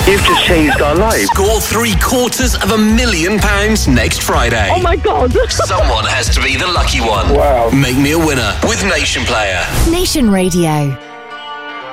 You've just changed our lives. Score £750,000 next Friday. Oh my God. Someone has to be the lucky one. Wow. Make me a winner with Nation Player. Nation Radio.